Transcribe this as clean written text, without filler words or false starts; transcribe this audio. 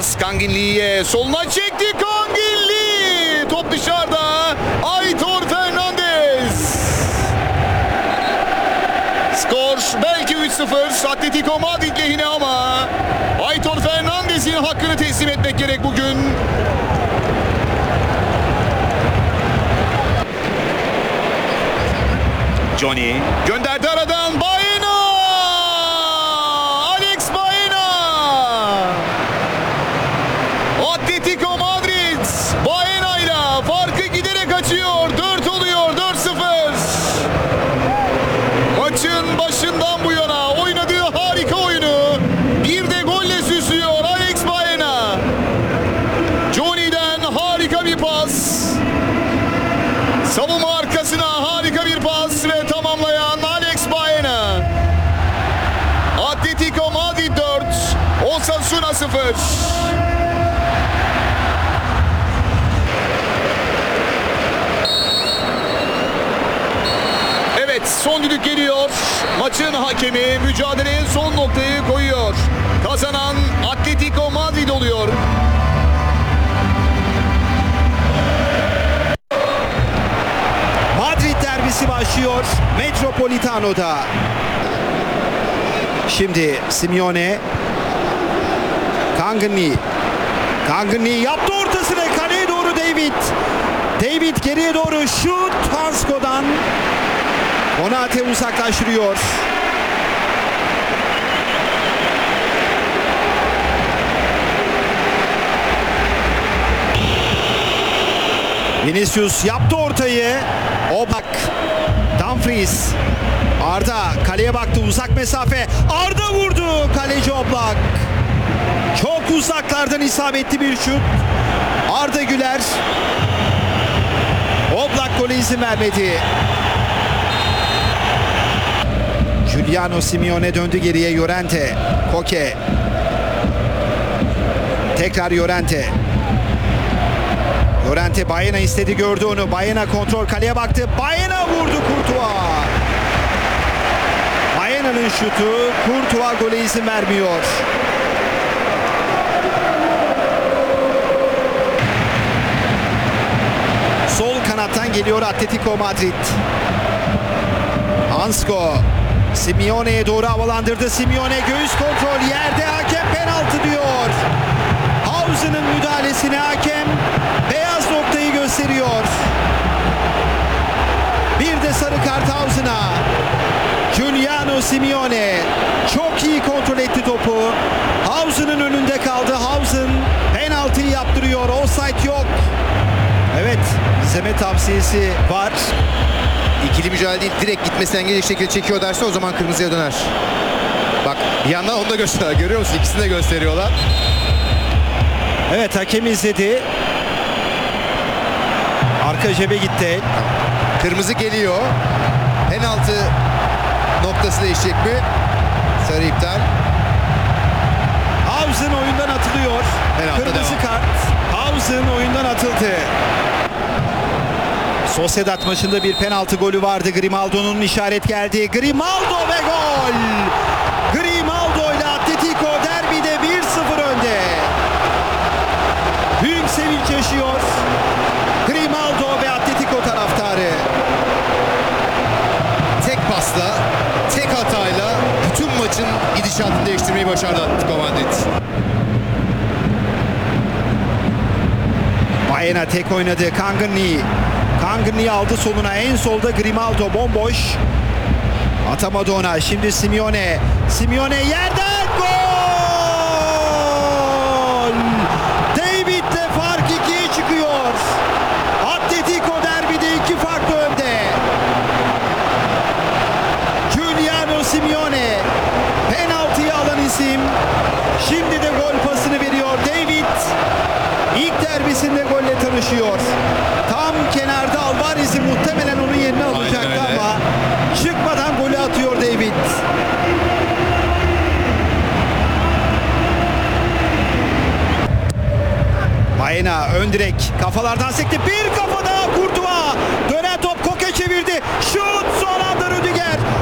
pas Kanginli'ye, soluna çekti Kanginli. Top dışarıda. Aitor Fernandez. Skor belki 3-0 Atletico Madrid lehine ama Aitor Fernandez'in hakkını teslim etmek gerek bugün. Johnny gönderdi aradan, Baena! Alex Baena! Atletico Madrid Baena ile farkı giderek açıyor. 4 oluyor, 4-0. Maçın başından bu yana oynadığı harika oyunu bir de golle süslüyor Alex Baena. Johnny'den harika bir pas. Savunma arkasına harika bir pas ve tamamlayan Alex Baena. Atletico Madrid 4, Osasuna 0. Evet, son düdük geliyor. Maçın hakemi mücadeleye son noktayı koyuyor. Kazanan Atletico Madrid oluyor. Madrid derbisi başlıyor Metropolitano'da. Şimdi Simeone. Kanginli yaptı ortasına, kaleye doğru David. David geriye doğru şut, Hansko'dan. Konate uzaklaştırıyor. Vinicius yaptı ortayı. Oblak. Dumfries. Arda kaleye baktı, uzak mesafe. Arda vurdu. Kaleci Oblak. Çok uzaklardan isabetli bir şut. Arda Güler. Oblak gole izin vermedi. Giuliano Simeone döndü geriye. Llorente. Koke. Tekrar Llorente. Llorente Baena istedi, gördü onu. Baena kontrol, kaleye baktı. Baena vurdu, Courtois. Baena'nın şutu, Courtois gole izin vermiyor. Sol kanattan geliyor Atletico Madrid. Hansko Simeone'ye doğru havalandırdı. Simeone göğüs kontrol, yerde, hakem penaltı diyor. Hausen'ın müdahalesine hakem beyaz noktayı gösteriyor. Bir de sarı kart Hausen'a. Giuliano Simeone çok iyi kontrol etti topu. Hausen'ın önünde kaldı. Hausen penaltıyı yaptırıyor. Offside yok. Evet, izleme tavsiyesi var. İkili mücadele değil, direkt gitmesinden gelecek şekilde çekiyor derse o zaman kırmızıya döner. Bak bir yandan onu da gösteriyorlar. Görüyor musun? İkisini de gösteriyorlar. Evet, hakem izledi. Arka cebe gitti. Kırmızı geliyor. Penaltı noktası değişecek mi? Sarı iptal. Hausen oyundan atılıyor. Penaltı Kırmızı devam. kart. Hausen oyundan atıldı. Sociedad maçında bir penaltı golü vardı. Grimaldo'nun işaret geldi. Grimaldo ve gol. Grimaldo ile Atletico derbide 1-0 önde. Büyük sevinç yaşıyor Grimaldo ve Atletico taraftarı. Tek pasla, tek hatayla bütün maçın gidişatını değiştirmeyi başardı Atletico Madrid. Baena tek oynadı. Kanginli aldı soluna. En solda Grimaldo bomboş. Atamadı ona. Şimdi Simeone. Simeone yerden gol! David'le fark 2'ye çıkıyor. Atletico derbide 2 farklı önde. Giuliano Simeone penaltıyı alan isim. Şimdi de gol pasını veriyor David. İlk derbisinde golle tanışıyor. Tam kenarda Alvarez'i muhtemelen onun yerine alacaktı ama çıkmadan golü atıyor David. Baena ön direk kafalardan sekti. Bir kafa daha Courtois. Dönen top Koke çevirdi. Şut son anda Rüdiger.